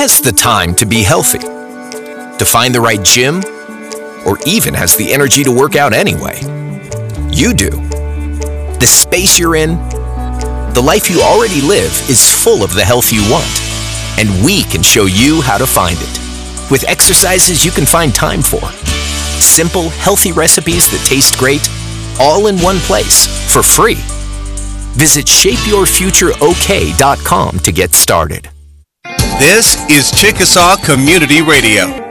has the time to be healthy? To find the right gym? Or even has the energy to work out anyway? You do. The space you're in, the life you already live, is full of the health you want. And we can show you how to find it. With exercises you can find time for. Simple, healthy recipes that taste great, all in one place, for free. Visit shapeyourfutureok.com to get started. This is Chickasaw Community Radio.